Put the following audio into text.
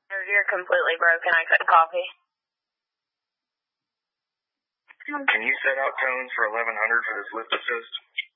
You're completely broken. I couldn't copy. Can you set out tones for 1100 for this lift assist?